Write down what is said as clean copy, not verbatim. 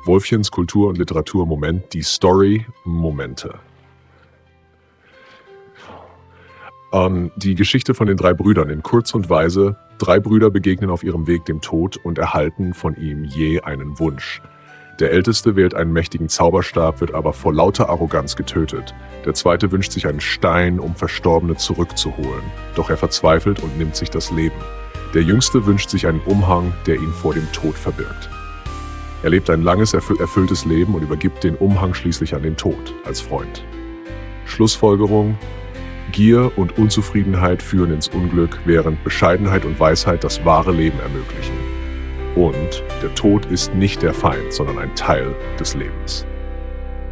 Wolfchens Kultur- und Literaturmoment, die Story-Momente. Die Geschichte von den drei Brüdern in kurz und weise. Drei Brüder begegnen auf ihrem Weg dem Tod und erhalten von ihm je einen Wunsch. Der Älteste wählt einen mächtigen Zauberstab, wird aber vor lauter Arroganz getötet. Der Zweite wünscht sich einen Stein, um Verstorbene zurückzuholen. Doch er verzweifelt und nimmt sich das Leben. Der Jüngste wünscht sich einen Umhang, der ihn vor dem Tod verbirgt. Er lebt ein langes, erfülltes Leben und übergibt den Umhang schließlich an den Tod als Freund. Schlussfolgerung: Gier und Unzufriedenheit führen ins Unglück, während Bescheidenheit und Weisheit das wahre Leben ermöglichen. Und der Tod ist nicht der Feind, sondern ein Teil des Lebens.